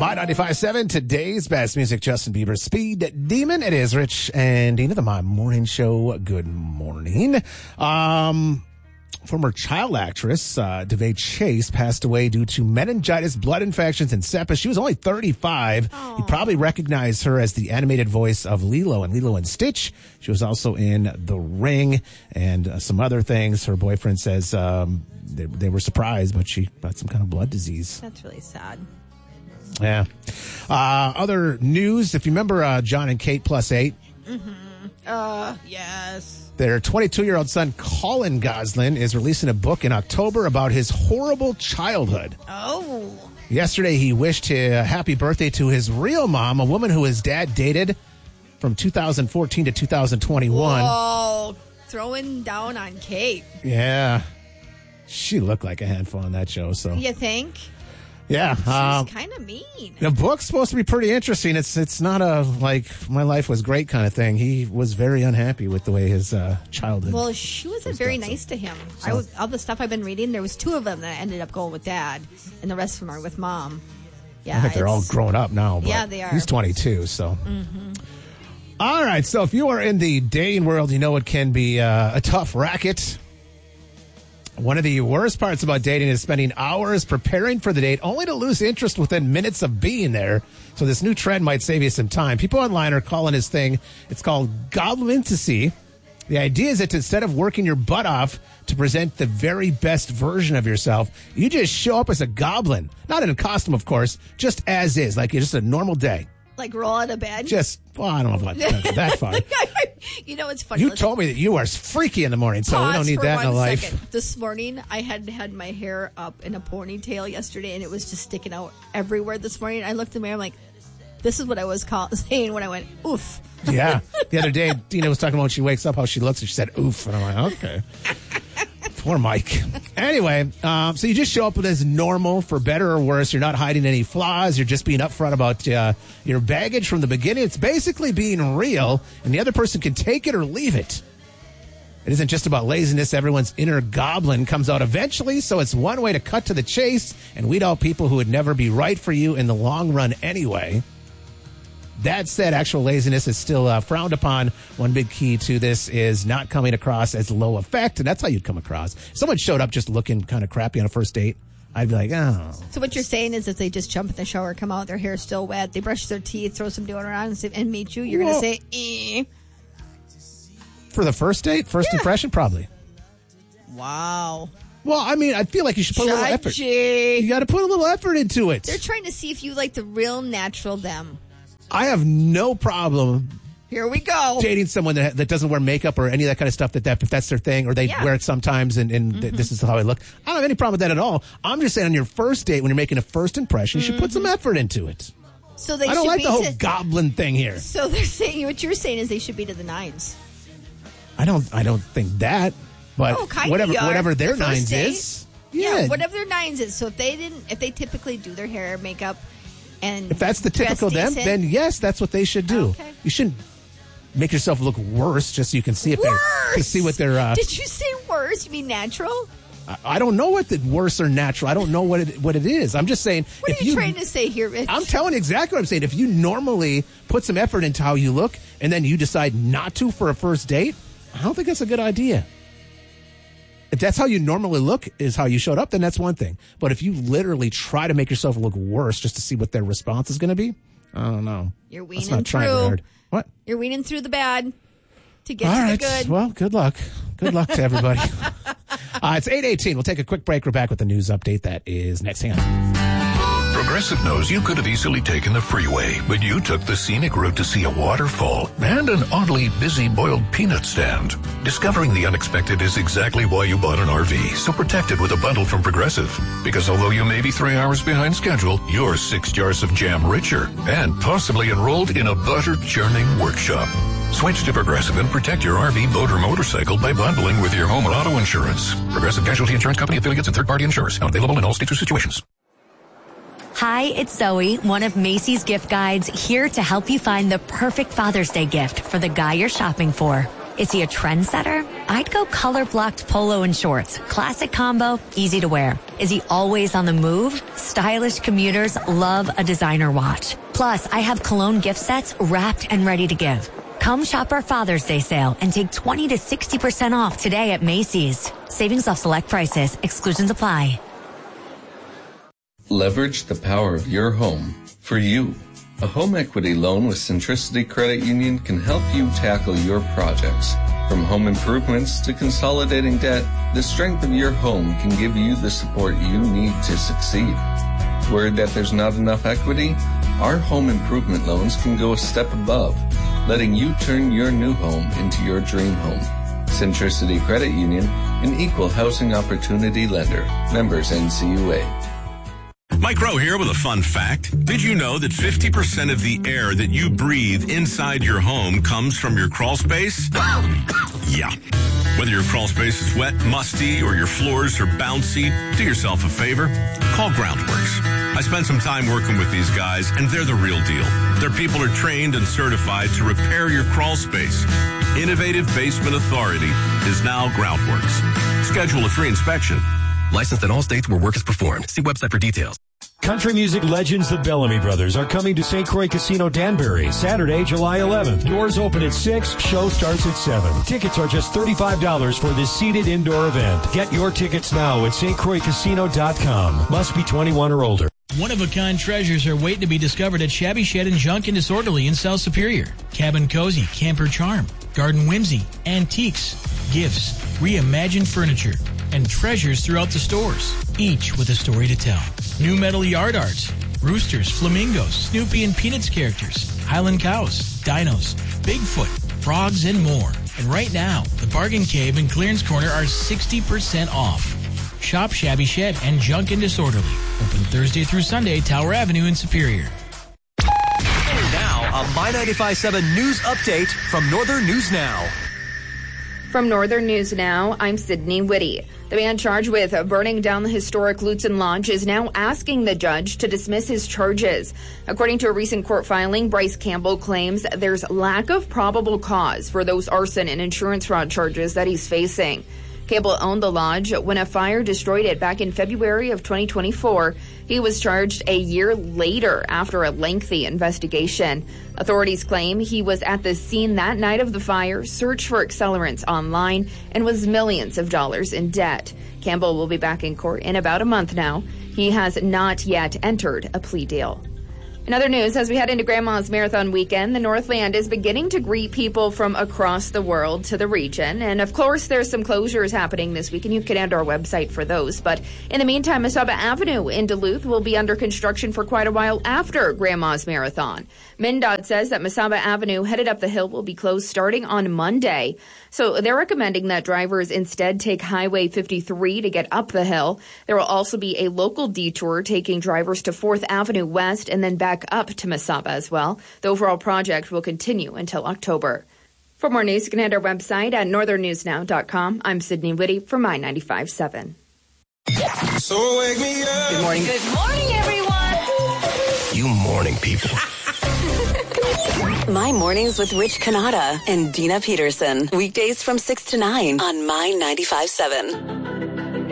My 95.7, today's best music, Justin Bieber, Speed Demon. It is Rich and Dina, the My Morning Show. Good morning. Former child actress, DeVay Chase, passed away due to meningitis, blood infections, and sepsis. She was only 35. Aww. You probably recognize her as the animated voice of Lilo and Lilo and Stitch. She was also in The Ring and some other things. Her boyfriend says they were surprised, but she got some kind of blood disease. That's really sad. Yeah. Other news, if you remember John and Kate Plus 8. Mm-hmm. Yes. Their 22-year-old son, Colin Gosselin, is releasing a book in October about his horrible childhood. Oh. Yesterday, he wished a happy birthday to his real mom, a woman who his dad dated from 2014 to 2021. Oh, throwing down on Kate. Yeah. She looked like a handful on that show. So You think? Yeah. She's kind of mean. The book's supposed to be pretty interesting. It's not a, like, my life was great kind of thing. He was very unhappy with the way his childhood. Well, she wasn't very nice to him. All the stuff I've been reading, there was 2 of them that ended up going with Dad, and the rest of them are with Mom. Yeah, I think they're all grown up now. But yeah, they are. He's 22, so. Mm-hmm. All right, so if you are in the dating world, you know it can be a tough racket. One of the worst parts about dating is spending hours preparing for the date only to lose interest within minutes of being there. So this new trend might save you some time. People online are calling this thing, it's called Goblintasy. The idea is that instead of working your butt off to present the very best version of yourself, you just show up as a goblin. Not in a costume, of course, just as is, like it's just a normal day. Like roll out of bed? I don't know about that far. You know, it's funny. You told me that you are freaky in the morning, so we don't need that in our life. Second. This morning, I had my hair up in a ponytail yesterday, and it was just sticking out everywhere this morning. I looked in the mirror, I'm like, this is what I was saying when I went, oof. Yeah. The other day, Dina was talking about when she wakes up, how she looks, and she said, oof. And I'm like, okay. Poor Mike. Anyway, so you just show up as normal, for better or worse. You're not hiding any flaws. You're just being upfront about your baggage from the beginning. It's basically being real, and the other person can take it or leave it. It isn't just about laziness. Everyone's inner goblin comes out eventually, so it's one way to cut to the chase and weed out people who would never be right for you in the long run anyway. That said, actual laziness is still frowned upon. One big key to this is not coming across as low effect, and that's how you'd come across. If someone showed up just looking kind of crappy on a first date, I'd be like, oh. So what you're saying is if they just jump in the shower, come out, their hair's still wet, they brush their teeth, throw some deodorant on, and meet you, you're going to say, eh. For the first date? First impression? Probably. Wow. Well, I mean, I feel like you should put a little effort. You got to put a little effort into it. They're trying to see if you like the real natural them. I have no problem. Here we go. Dating someone that doesn't wear makeup or any of that kind of stuff, if that's their thing, or they wear it sometimes, and this is how I look. I don't have any problem with that at all. I'm just saying on your first date, when you're making a first impression, you should put some effort into it. So they I don't like the whole goblin thing here. So they're saying, what you're saying is they should be to the nines. I don't think that, but whatever their nines is. Yeah, whatever their nines is. So if they typically do their hair, makeup, and if that's the typical them, then yes, that's what they should do. Okay. You shouldn't make yourself look worse just so you can see what they're. Did you say worse? You mean natural? I don't know what the worse or natural. I don't know what it is. I'm just saying. What are you trying to say here, Rich? I'm telling you exactly what I'm saying. If you normally put some effort into how you look and then you decide not to for a first date, I don't think that's a good idea. If that's how you normally look is how you showed up, then that's one thing. But if you literally try to make yourself look worse just to see what their response is going to be, I don't know. You're weaning through. What? You're weaning through the bad to get to the good. Well, good luck. Good luck to everybody. It's 8:18. We'll take a quick break. We're back with the news update. That is next. Hang on. Progressive knows you could have easily taken the freeway, but you took the scenic route to see a waterfall and an oddly busy boiled peanut stand. Discovering the unexpected is exactly why you bought an RV, so protect it with a bundle from Progressive. Because although you may be 3 hours behind schedule, you're 6 jars of jam richer and possibly enrolled in a butter churning workshop. Switch to Progressive and protect your RV, boat, or motorcycle by bundling with your home and auto insurance. Progressive Casualty Insurance Company affiliates and third-party insurers. Not available in all states or situations. Hi, it's Zoe, one of Macy's gift guides, here to help you find the perfect Father's Day gift for the guy you're shopping for. Is he a trendsetter? I'd go color-blocked polo and shorts. Classic combo, easy to wear. Is he always on the move? Stylish commuters love a designer watch. Plus, I have cologne gift sets wrapped and ready to give. Come shop our Father's Day sale and take 20 to 60% off today at Macy's. Savings off select prices. Exclusions apply. Leverage the power of your home for you. A home equity loan with Centricity Credit Union can help you tackle your projects. From home improvements to consolidating debt, the strength of your home can give you the support you need to succeed. Worried that there's not enough equity? Our home improvement loans can go a step above, letting you turn your new home into your dream home. Centricity Credit Union, an equal housing opportunity lender. Members NCUA. Mike Rowe here with a fun fact. Did you know that 50% of the air that you breathe inside your home comes from your crawl space? Yeah. Whether your crawl space is wet, musty, or your floors are bouncy, do yourself a favor. Call Groundworks. I spent some time working with these guys, and they're the real deal. Their people are trained and certified to repair your crawl space. Innovative Basement Authority is now Groundworks. Schedule a free inspection. Licensed in all states where work is performed. See website for details. Country music legends the Bellamy Brothers are coming to St. Croix Casino Danbury Saturday, July 11th. Doors open at 6, show starts at 7. Tickets are just $35 for this seated indoor event. Get your tickets now at stcroixcasino.com. Must be 21 or older. One-of-a-kind treasures are waiting to be discovered at Shabby Shed and Junk and Disorderly in South Superior. Cabin Cozy, Camper Charm, Garden Whimsy, antiques, gifts, reimagined furniture, and treasures throughout the stores, each with a story to tell. New metal yard arts, roosters, flamingos, Snoopy and Peanuts characters, Highland cows, dinos, Bigfoot, frogs, and more. And right now, the Bargain Cave and Clearance Corner are 60% off. Shop Shabby Shed and Junk and Disorderly. Open Thursday through Sunday, Tower Avenue in Superior. And now, a My 95.7 News Update from Northern News Now. From Northern News Now, I'm Sydney Whitty. The man charged with burning down the historic Lutsen Lodge is now asking the judge to dismiss his charges. According to a recent court filing, Bryce Campbell claims there's lack of probable cause for those arson and insurance fraud charges that he's facing. Campbell owned the lodge when a fire destroyed it back in February of 2024. He was charged a year later after a lengthy investigation. Authorities claim he was at the scene that night of the fire, searched for accelerants online, and was millions of dollars in debt. Campbell will be back in court in about a month now. He has not yet entered a plea deal. In other news, as we head into Grandma's Marathon weekend, the Northland is beginning to greet people from across the world to the region. And of course, there's some closures happening this week, and you can enter our website for those. But in the meantime, Mesaba Avenue in Duluth will be under construction for quite a while after Grandma's Marathon. MnDOT says that Mesaba Avenue headed up the hill will be closed starting on Monday. So they're recommending that drivers instead take Highway 53 to get up the hill. There will also be a local detour taking drivers to 4th Avenue West and then back up to Mesaba as well. The overall project will continue until October. For more news, you can head to our website at northernnewsnow.com. I'm Sydney Whitty for My 95.7. So wake me up. Good morning. Good morning, everyone. You morning people. My Mornings with Rich Canada and Dina Peterson. Weekdays from 6 to 9 on My 95.7.